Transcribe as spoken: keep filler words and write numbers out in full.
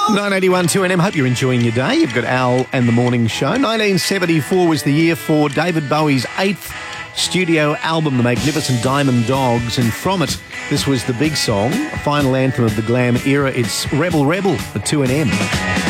nine eighty-one two N M. Hope you're enjoying your day. You've got Al and the Morning Show. nineteen seventy-four was the year for David Bowie's eighth studio album, The Magnificent Diamond Dogs, and from it, this was the big song, a final anthem of the glam era. It's Rebel Rebel at two N M.